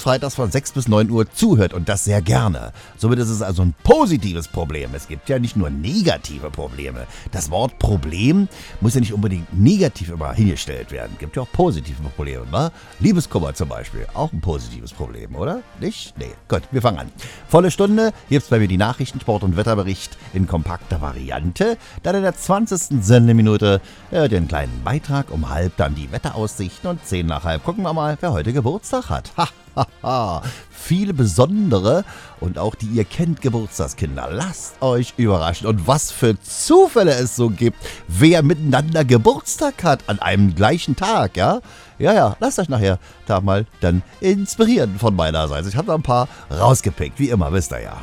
freitags von 6 bis 9 Uhr zuhört und das sehr gerne. Somit ist es also ein positives Problem. Es gibt ja nicht nur negative Probleme. Das Wort Problem muss ja nicht unbedingt negativ immer hingestellt werden. Es gibt ja auch positive Probleme, ne? Liebeskummer zum Beispiel, auch ein positives Problem, oder? Nicht? Nee. Gut, wir fangen an. Volle Stunde, gibt's bei mir die Nachrichten, Sport- und Wetterbericht in kompakter Variante. Dann in der 20. Sendeminute den kleinen Beitrag, um halb dann die Wetteraussichten und 10 nach halb gucken wir mal, wer heute Geburtstag hat. Viele besondere und auch die ihr kennt Geburtstagskinder. Lasst euch überraschen und was für Zufälle es so gibt, wer miteinander Geburtstag hat an einem gleichen Tag, ja? Ja, lasst euch nachher da mal dann inspirieren von meiner Seite. Ich habe da ein paar rausgepickt, wie immer, wisst ihr ja.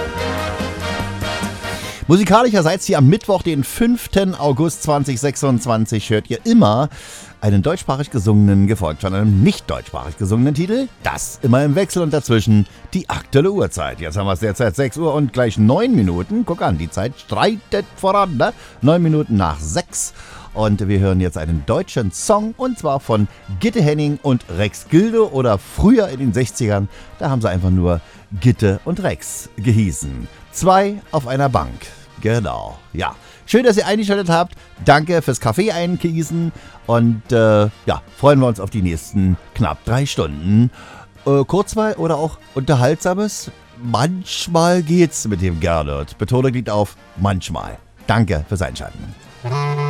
Musikalischerseits hier am Mittwoch, den 5. August 2026, hört ihr immer einen deutschsprachig gesungenen, gefolgt von einem nicht deutschsprachig gesungenen Titel. Das immer im Wechsel und dazwischen die aktuelle Uhrzeit. Jetzt haben wir es derzeit 6 Uhr und gleich 9 Minuten. Guck an, die Zeit streitet voran, ne? 9 Minuten nach 6. Und wir hören jetzt einen deutschen Song und zwar von Gitte Henning und Rex Gildo oder früher in den 60ern, da haben sie einfach nur Gitte und Rex gehießen. 2 auf einer Bank. Genau, ja. Schön, dass ihr eingeschaltet habt. Danke fürs Kaffee eingießen. Und freuen wir uns auf die nächsten knapp 3 Stunden. Kurzweil oder auch Unterhaltsames. Manchmal geht's mit dem Gernot. Betonung liegt auf manchmal. Danke fürs Einschalten.